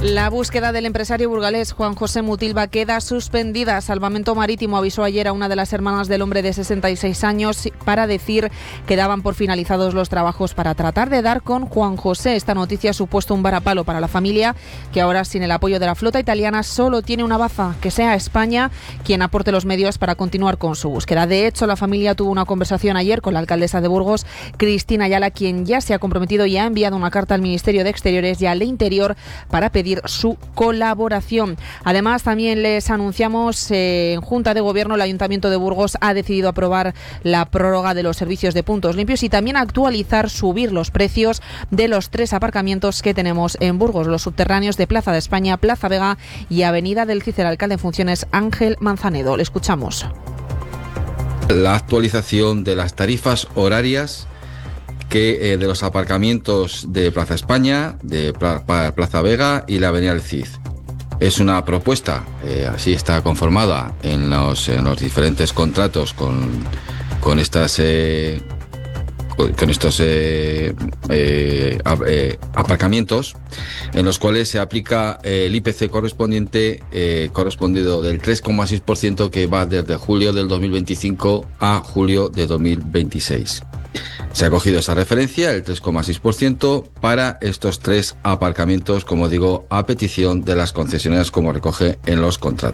La búsqueda del empresario burgalés Juan José Mutilva queda suspendida. Salvamento Marítimo avisó ayer a una de las hermanas del hombre de 66 años para decir que daban por finalizados los trabajos para tratar de dar con Juan José. Esta noticia ha supuesto un varapalo para la familia, que ahora, sin el apoyo de la flota italiana, solo tiene una baza: que sea España quien aporte los medios para continuar con su búsqueda. De hecho, la familia tuvo una conversación ayer con la alcaldesa de Burgos, Cristina Ayala, quien ya se ha comprometido y ha enviado una carta al Ministerio de Exteriores y al de Interior para pedir su colaboración. Además, también les anunciamos en Junta de Gobierno, el Ayuntamiento de Burgos ha decidido aprobar la prórroga de los servicios de puntos limpios y también subir los precios de los 3 aparcamientos que tenemos en Burgos, los subterráneos de Plaza de España, Plaza Vega y Avenida del Cid. El alcalde en funciones, Ángel Manzanedo. Le escuchamos. La actualización de las tarifas horarias de los aparcamientos de Plaza España, de Plaza Vega y la Avenida del Cid. Es una propuesta, así está conformada en los diferentes contratos con estos aparcamientos, en los cuales se aplica el IPC correspondido del 3,6%, que va desde julio del 2025 a julio de 2026. Se ha cogido esa referencia, el 3,6%, para estos 3 aparcamientos, como digo, a petición de las concesionarias, como recoge en los contratos.